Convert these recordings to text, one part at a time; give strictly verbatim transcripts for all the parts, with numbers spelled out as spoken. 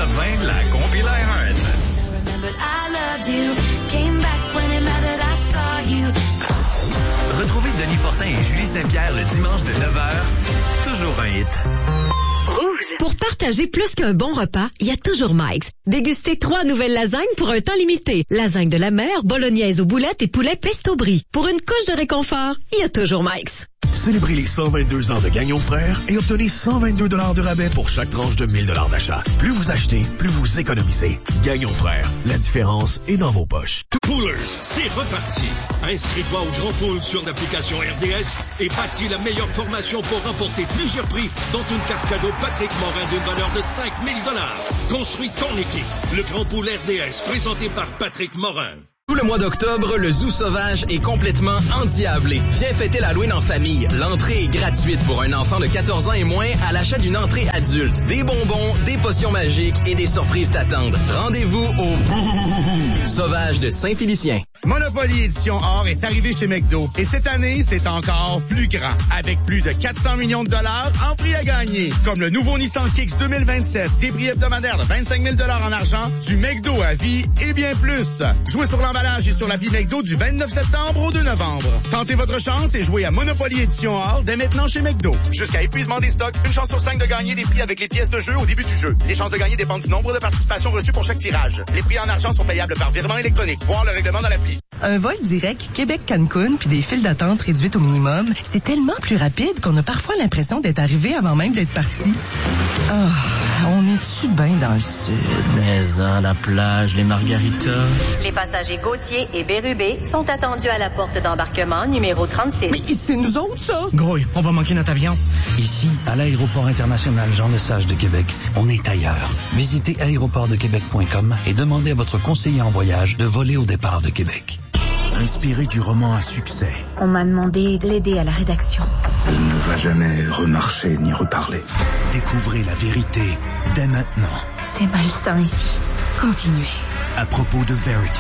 top vingt de la compile iHeart. Retrouvez Denis Fortin et Julie Saint-Pierre le dimanche de neuf heures. Toujours un hit. Rouge. Pour partager plus qu'un bon repas, il y a toujours Mike's. Dégustez trois nouvelles lasagnes pour un temps limité. Lasagne de la mer, bolognaise aux boulettes et poulet pesto brie. Pour une couche de réconfort, il y a toujours Mike's. Célébrez les cent vingt-deux ans de Gagnon Frères et obtenez cent vingt-deux dollars de rabais pour chaque tranche de mille dollars d'achat. Plus vous achetez, plus vous économisez. Gagnon Frères, la différence est dans vos poches. Poolers, c'est reparti. Inscris-toi au Grand Pool sur l'application R D S et bâtis la meilleure formation pour remporter plusieurs prix, dont une carte cadeau Patrick Morin d'une valeur de cinq mille dollars. Construis ton équipe. Le Grand Pool R D S, présenté par Patrick Morin. Tout le mois d'octobre, le Zoo Sauvage est complètement endiablé. Viens fêter l'Halloween en famille. L'entrée est gratuite pour un enfant de quatorze ans et moins à l'achat d'une entrée adulte. Des bonbons, des potions magiques et des surprises t'attendent. Rendez-vous au Sauvage de Saint-Félicien. Monopoly Édition Or est arrivé chez McDo. Et cette année, c'est encore plus grand. Avec plus de quatre cents millions de dollars en prix à gagner. Comme le nouveau Nissan Kicks deux mille vingt-sept. Des prix hebdomadaires de vingt-cinq mille dollars en argent. Du McDo à vie et bien plus. Jouez sur l'emballage et sur l'appli McDo du vingt-neuf septembre au deux novembre. Tentez votre chance et jouez à Monopoly Édition Or dès maintenant chez McDo. Jusqu'à épuisement des stocks, une chance sur cinq de gagner des prix avec les pièces de jeu au début du jeu. Les chances de gagner dépendent du nombre de participations reçues pour chaque tirage. Les prix en argent sont payables par virement électronique. Voir le règlement dans l'appli. Un vol direct Québec-Cancun puis des files d'attente réduites au minimum, c'est tellement plus rapide qu'on a parfois l'impression d'être arrivé avant même d'être parti. Ah, oh, on est-tu bien dans le sud? Mais à la plage, les margaritas. Les passagers Gauthier et Bérubé sont attendus à la porte d'embarquement numéro trente-six. Mais c'est nous autres, ça? Grouille, on va manquer notre avion. Ici, à l'aéroport international Jean-Lesage de Québec, on est ailleurs. Visitez aéroport de québec point com et demandez à votre conseiller en voyage de voler au départ de Québec. Inspiré du roman à succès. On m'a demandé de l'aider à la rédaction. Elle ne va jamais remarcher ni reparler. Découvrez la vérité dès maintenant. C'est malsain ici. Continuez. À propos de Verity.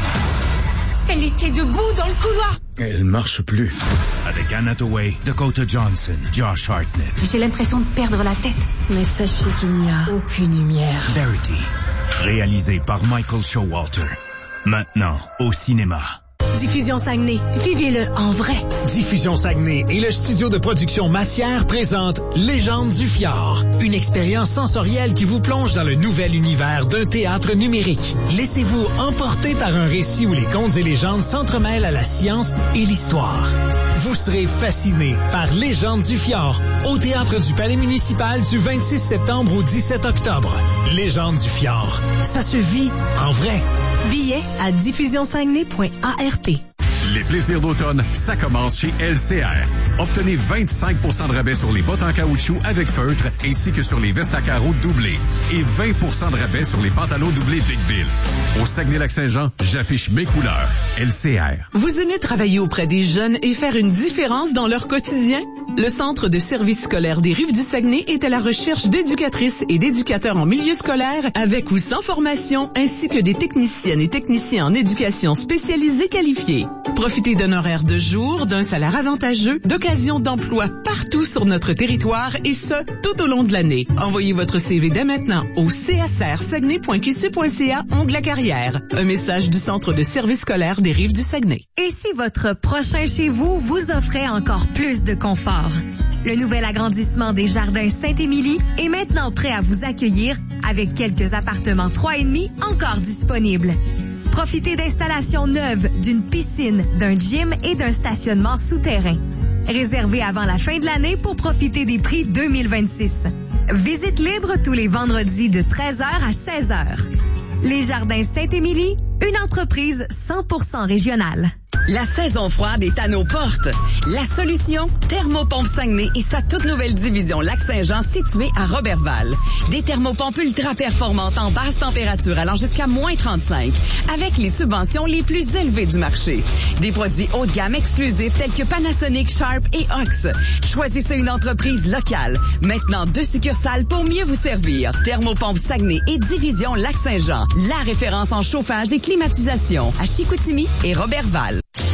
Elle était debout dans le couloir. Elle marche plus. Avec Anne Hathaway, Dakota Johnson, Josh Hartnett. J'ai l'impression de perdre la tête. Mais sachez qu'il n'y a aucune lumière. Verity. Réalisé par Michael Showalter. Maintenant, au cinéma. Diffusion Saguenay. Vivez-le en vrai. Diffusion Saguenay et le studio de production Matière présentent Légende du Fjord. Une expérience sensorielle qui vous plonge dans le nouvel univers d'un théâtre numérique. Laissez-vous emporter par un récit où les contes et légendes s'entremêlent à la science et l'histoire. Vous serez fasciné par Légende du Fjord au théâtre du Palais municipal du vingt-six septembre au dix-sept octobre. Légende du Fjord. Ça se vit en vrai. Billets à diffusion saguenay point a r t. Les plaisirs d'automne, ça commence chez L C R. Obtenez vingt-cinq pour cent de rabais sur les bottes en caoutchouc avec feutre ainsi que sur les vestes à carreaux doublées et vingt pour cent de rabais sur les pantalons doublés Big Bill. Au Saguenay-Lac-Saint-Jean, j'affiche mes couleurs. L C R. Vous aimez travailler auprès des jeunes et faire une différence dans leur quotidien? Le Centre de services scolaires des Rives du Saguenay est à la recherche d'éducatrices et d'éducateurs en milieu scolaire avec ou sans formation ainsi que des techniciennes et techniciens en éducation spécialisés qualifiés. Profitez d'un horaire de jour, d'un salaire avantageux, d'occasions d'emploi partout sur notre territoire et ce, tout au long de l'année. Envoyez votre C V dès maintenant au c s r saguenay point q c point c a onglet carrière. Un message du Centre de services scolaires des Rives du Saguenay. Et si votre prochain chez vous vous offrait encore plus de confort? Le nouvel agrandissement des Jardins Sainte-Émilie est maintenant prêt à vous accueillir avec quelques appartements trois et demi encore disponibles. Profitez d'installations neuves, d'une piscine, d'un gym et d'un stationnement souterrain. Réservé avant la fin de l'année pour profiter des prix deux mille vingt-six. Visite libre tous les vendredis de treize heures à seize heures. Les Jardins Sainte-Émilie, une entreprise cent pour cent régionale. La saison froide est à nos portes. La solution, Thermopompe Saguenay et sa toute nouvelle division Lac-Saint-Jean située à Robertval. Des thermopompes ultra performantes en basse température allant jusqu'à moins trente-cinq, avec les subventions les plus élevées du marché. Des produits haut de gamme exclusifs tels que Panasonic, Sharp et Ox. Choisissez une entreprise locale. Maintenant deux succursales pour mieux vous servir. Thermopompe Saguenay et division Lac-Saint-Jean. La référence en chauffage et climatisation à Chicoutimi et Robertval. Promotion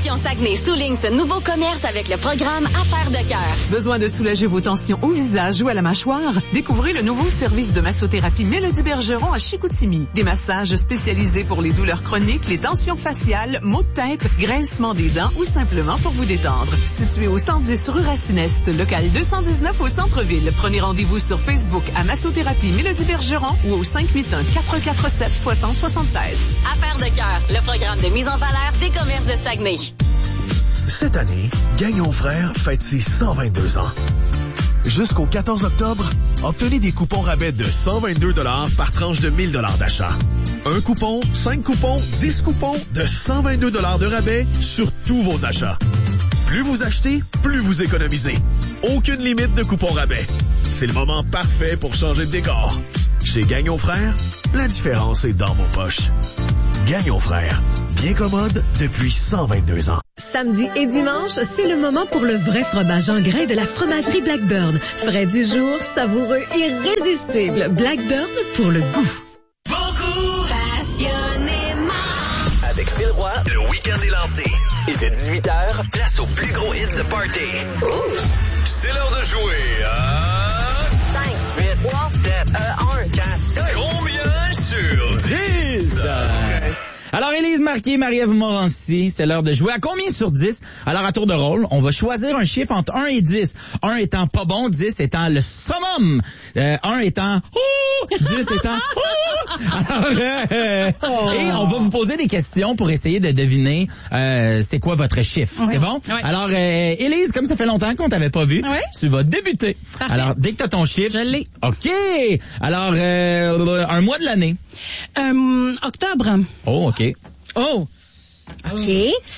Gestion Saguenay souligne ce nouveau commerce avec le programme Affaires de cœur. Besoin de soulager vos tensions au visage ou à la mâchoire? Découvrez le nouveau service de massothérapie Mélodie Bergeron à Chicoutimi. Des massages spécialisés pour les douleurs chroniques, les tensions faciales, maux de tête, grincement des dents ou simplement pour vous détendre. Situé au cent dix rue Racine-Est, local deux cent dix-neuf au centre-ville. Prenez rendez-vous sur Facebook à Massothérapie Mélodie Bergeron ou au cinq huit un, quatre quatre sept, six zéro sept six. Affaires de cœur, le programme de mise en valeur des commerces de Saguenay. Cette année, Gagnon Frères fête ses cent vingt-deux ans. Jusqu'au quatorze octobre, obtenez des coupons rabais de cent vingt-deux dollars par tranche de mille dollars d'achat. Un coupon, cinq coupons, dix coupons de cent vingt-deux dollars de rabais sur tous vos achats. Plus vous achetez, plus vous économisez. Aucune limite de coupons rabais. C'est le moment parfait pour changer de décor. Chez Gagnon Frères, la différence est dans vos poches. Gagnon Frères, bien commode depuis cent vingt-deux ans. Samedi et dimanche, c'est le moment pour le vrai fromage en grains de la fromagerie Blackburn. Frais du jour, savoureux, irrésistible. Blackburn pour le goût. Beaucoup passionnément. Avec Phil Roy, le week-end est lancé. Et de dix-huit heures, place au plus gros hit de party. Oups. C'est l'heure de jouer à... cinq, huit, trois, sept, un, quatre, deux. Combien sur dix? Alors, Élise Marquis, Marie-Ève Morancy, c'est l'heure de jouer à combien sur dix? Alors, à tour de rôle, on va choisir un chiffre entre un et dix. un étant pas bon, dix étant le summum. Euh, un étant ouh, dix étant ouh. Alors, euh, oh. Et on va vous poser des questions pour essayer de deviner euh, c'est quoi votre chiffre. Oui. C'est bon? Oui. Alors, euh, Élise, comme ça fait longtemps qu'on t'avait pas vu, oui. tu vas débuter. Parfait. Alors, dès que t'as ton chiffre... Je l'ai. OK. Alors, euh, un mois de l'année. Euh, octobre. Oh, OK. Oh. OK.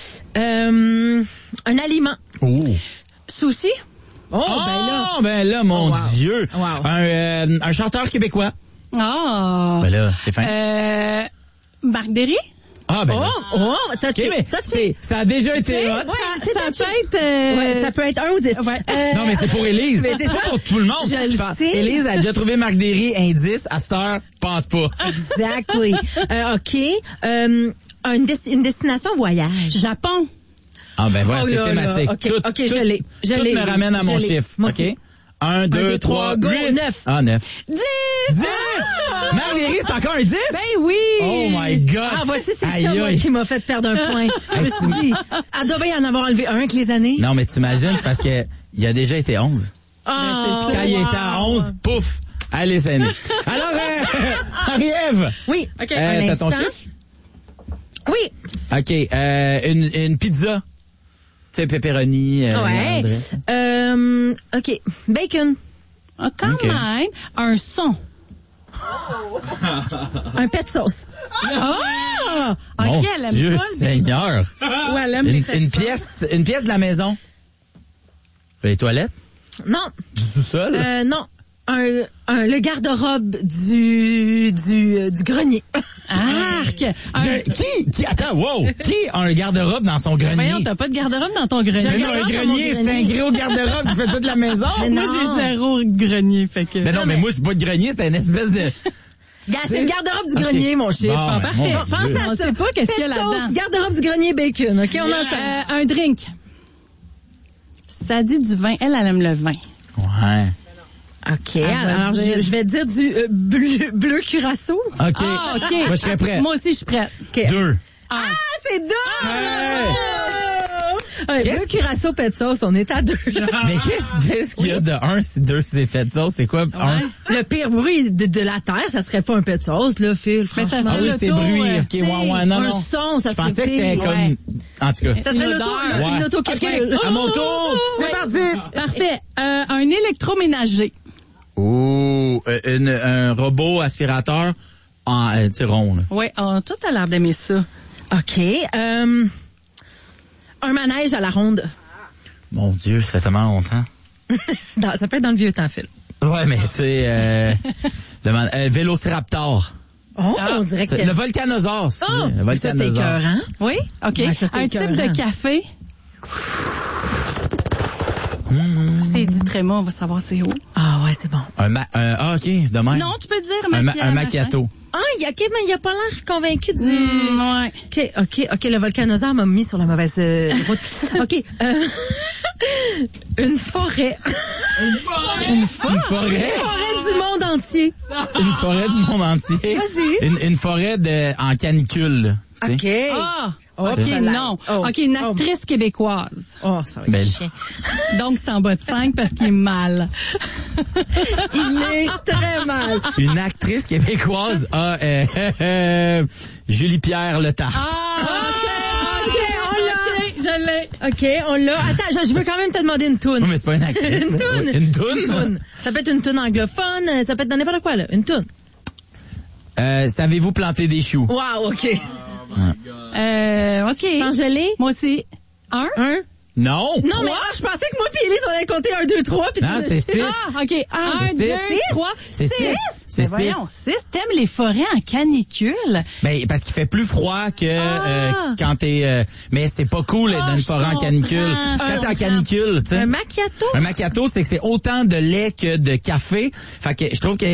Euh, un aliment. Oh. Sushi. Oh, oh, ben là. ben là, mon oh, wow. Dieu. Wow. Un, euh, un chanteur québécois. Oh. Ben là, c'est fin. Euh, Marc Derry. Ah, ben oh, là. oh, t'as okay, mais c'est, ça a déjà été hot. Ouais, ça, ça peut être, euh, ouais, ça peut être un ou dix. Ouais. Euh, non, mais c'est pour Élise. C'est pas pour tout le monde. Je je pense, Élise a déjà trouvé Marc Derry indice. À cette heure, pense pas. Exactly. euh, OK. Euh, une, des, une destination voyage. Japon. Ah, ben voilà, oh, c'est là, thématique. Là. OK, tout, OK, je l'ai. Je tout l'ai. me ramène à mon chiffre. Moi OK? Un, deux, trois, huit. neuf. Ah, neuf. Dix! Dix! Ah! Marc Derry, c'est encore un dix? Ben oui! Oh my God! Ah, voici, c'est aïe, ça, moi, qui m'a fait perdre un point. Je me suis dit, elle devait y en avoir enlevé un avec les années. Non, mais t'imagines, c'est parce que il a déjà été onze. Oh, Quand wow. il était à onze, pouf! Allez, c'est nous. Alors, euh, Marie-Ève! Oui, OK. Euh, t'as ton chiffre? Oui. OK, euh, une, une pizza. Tu sais, pepperoni. Euh, ouais. Euh, OK. Bacon. Oh, quand okay. même. Un son. Oh. Un pet sauce. Oh! Mon OK, elle aime Dieu pas Seigneur. Ouais, elle aime une, les une pièce, une pièce de la maison. Les toilettes? Non. Du sous-sol? Euh, non. Un, un, le garde-robe du, du, euh, du grenier. Arc! Un... Qui, qui, attends, wow! Qui a un garde-robe dans son grenier? Voyons, t'as pas de garde-robe dans ton grenier. Mais non, un grenier, c'est un gros garde-robe qui fait toute la maison. Mais moi, j'ai zéro grenier, fait que. Mais non, non mais... mais moi, c'est pas de grenier, c'est une espèce de... C'est le garde-robe du grenier, okay. mon chiffre. Bon, parfait. Bon, pensez à ça. Pas qu'est-ce qu'il y a là-dedans. Garde-robe du grenier bacon, OK? On enchaîne. Euh, un drink. Ça dit du vin. Elle, elle aime le vin. Ouais. OK. Alors, je, je vais dire du euh, bleu, bleu curaçao. OK. Ah, OK. Moi, je serais prêt. Moi aussi, je suis prête. Okay. Deux. Ah, ah c'est deux! Hey. Ouais, bleu curaçao, pet sauce, on est à deux. Mais qu'est-ce, qu'est-ce qu'il y a de un si deux c'est pet sauce? C'est quoi? Ouais. Un? Le pire bruit de, de la terre, ça serait pas un pet sauce, là, Phil, franchement. Ah oui, c'est bruit. Euh, OK, ouais, ouais, non, un non. son, ça je serait pensais que c'était comme... Ouais. En tout cas. Ça serait l'auto, ouais. une auto qui okay. À mon tour, c'est ouais. parti! Parfait. Euh, un électroménager. Oh, une, un robot aspirateur en euh, rond. Oui, oh, tout a l'air d'aimer ça. OK. Euh, un manège à la ronde. Mon Dieu, ça fait tellement longtemps. dans, ça peut être dans le vieux temps, Phil. Ouais, mais tu sais, euh, le man- euh, Vélociraptor. Oh, ah, on dirait que... Le volcanosaure. Oh, le volcanosaure. Ça, c'était écœurant. Oui, OK. Ouais, ça, un écœurant. Type de café. Mmh. t'es dit Tréma, on va savoir c'est où. Ah ouais, c'est bon. Un, ma- un ah, OK, de même. Non, tu peux dire un, ma- macchia- un macchiato. Ah, il a, OK, mais il a pas l'air convaincu du... Mm, ouais. OK, OK, OK, le volcanosaume m'a mis sur la mauvaise euh, route. OK, euh, une forêt. Une forêt? Une forêt? Une forêt? Une forêt du monde entier. Une forêt du monde entier. Vas-y. Une, une forêt de, en canicule. OK. Ah! Oh, OK, c'est non. Oh. OK, une actrice oh. québécoise. Oh, ça va être Belle. chiant. Donc, c'est en bas de cinq parce qu'il est mal. Il est très mal. Une actrice québécoise a euh, euh, euh, Julie-Pierre Le Tart. Ah! OK, OK, on l'a. Je l'ai. OK, on l'a. Attends, je, je veux quand même te demander une toune. Non, mais c'est pas une actrice. Une toune. Une toune? Une toune. Ça peut être une toune anglophone, ça peut être dans n'importe quoi, là. Une toune. Euh, savez-vous planter des choux? Wow, OK. Euh, OK. Sans gelée? Moi aussi. Un? Un? Non. Non, mais ah, je pensais que moi puis Élise, on allait compter un, deux, trois. Puis non, c'est six. Ah, OK. Un, C'est deux, six. trois, C'est six. six. C'est Mais voyons, six. T'aimes les forêts en canicule? Ben, parce qu'il fait plus froid que Ah. euh, quand t'es... Euh, mais c'est pas cool d'être Ah, dans une je forêt en comprends. canicule. Je Quand t'es en comprends. canicule, tu sais. Un macchiato? Un macchiato, c'est que c'est autant de lait que de café. Fait que je trouve que